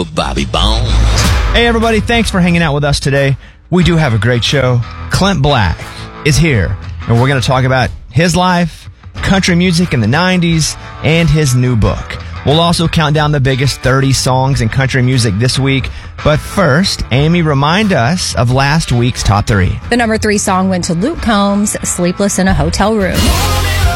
Bobby Bones. Hey, everybody. Thanks for hanging out with us today. We do have a great show. Clint Black is here, and we're going to talk about his life, country music in the 90s, and his new book. We'll also count down the biggest 30 songs in country music this week. But first, Amy, remind us of last week's top 3. The number 3 song went to Luke Combs, Sleepless in a Hotel Room.